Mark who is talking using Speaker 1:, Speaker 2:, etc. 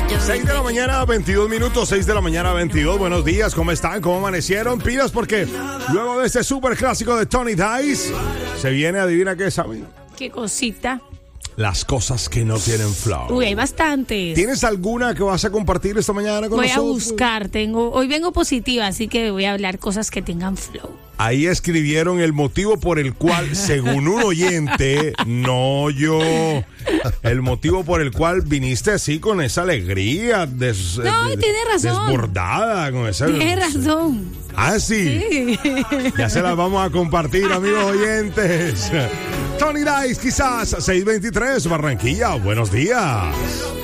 Speaker 1: 6 de la mañana, 22 minutos, 6 de la mañana, 22. Buenos días, ¿cómo están? ¿Cómo amanecieron? Pilas, porque luego de este super clásico de Tony Dice, se viene, adivina qué, ¿saben?
Speaker 2: ¿Qué cosita?
Speaker 1: Las cosas que no tienen flow.
Speaker 2: Uy, hay bastantes.
Speaker 1: ¿Tienes alguna que vas a compartir esta mañana con nosotros?
Speaker 2: Voy a buscar, hoy vengo positiva, así que voy a hablar cosas que tengan flow.
Speaker 1: Ahí escribieron el motivo por el cual, según un oyente, no yo, el motivo por el cual viniste así con esa alegría,
Speaker 2: tiene razón.
Speaker 1: Desbordada, con esa.
Speaker 2: Tiene razón.
Speaker 1: Ah, sí. Ya se las vamos a compartir, amigos oyentes. Tony Dice, quizás 623, Barranquilla. Buenos días.